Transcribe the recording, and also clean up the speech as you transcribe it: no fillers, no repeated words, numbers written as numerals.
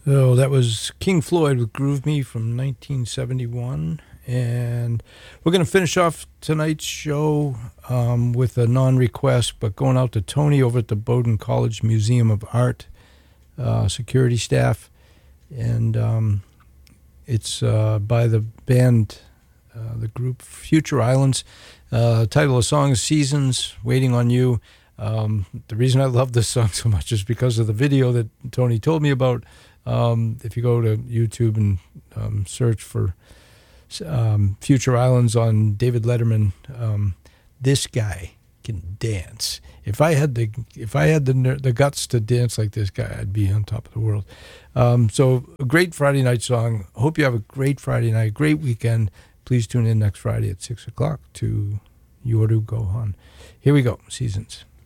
So that was King Floyd with Groove Me from 1971. And we're going to finish off tonight's show with a non-request, but going out to Tony over at the Bowdoin College Museum of Art, security staff. And it's by the band, the group Future Islands. Title of the song is Seasons, Waiting on You. The reason I love this song so much is because of the video that Tony told me about. If you go to YouTube and search for Future Islands on David Letterman, this guy can dance. If I had the guts to dance like this guy, I'd be on top of the world. So a great Friday night song. Hope you have a great Friday night, great weekend. Please tune in next Friday at 6 o'clock to Yoru Gohan. Here we go, Seasons.